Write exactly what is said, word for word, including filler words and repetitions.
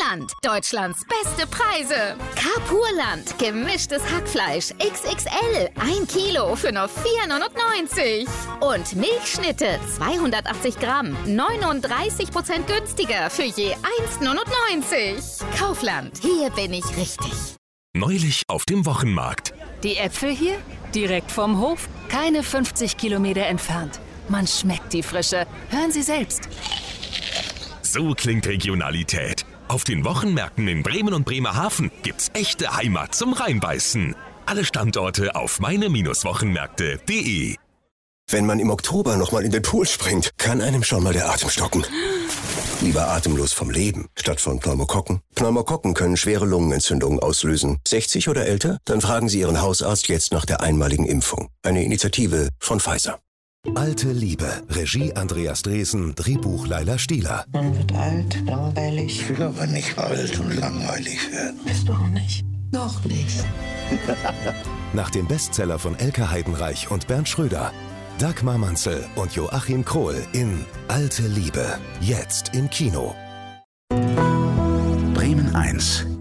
Carpurland. Deutschlands beste Preise. Carpurland. Gemischtes Hackfleisch X X L. ein Kilo für nur vier neunundneunzig. Und Milchschnitte zweihundertachtzig Gramm. neununddreißig Prozent günstiger für je eins neunundneunzig. Kaufland. Hier bin ich richtig. Neulich auf dem Wochenmarkt. Die Äpfel hier? Direkt vom Hof. Keine fünfzig Kilometer entfernt. Man schmeckt die Frische. Hören Sie selbst. So klingt Regionalität. Auf den Wochenmärkten in Bremen und Bremerhaven gibt's echte Heimat zum Reinbeißen. Alle Standorte auf meine Wochenmärkte punkt de. Wenn man im Oktober nochmal in den Pool springt, kann einem schon mal der Atem stocken. Lieber atemlos vom Leben, statt von Pneumokokken. Pneumokokken können schwere Lungenentzündungen auslösen. sechzig oder älter? Dann fragen Sie Ihren Hausarzt jetzt nach der einmaligen Impfung. Eine Initiative von Pfizer. Alte Liebe. Regie Andreas Dresen, Drehbuch Laila Stieler. Man wird alt, langweilig. Ich will aber nicht alt und langweilig werden. Bist du auch nicht? Noch nicht. Nach dem Bestseller von Elke Heidenreich und Bernd Schröder. Dagmar Manzel und Joachim Krohl in Alte Liebe. Jetzt im Kino. Bremen eins.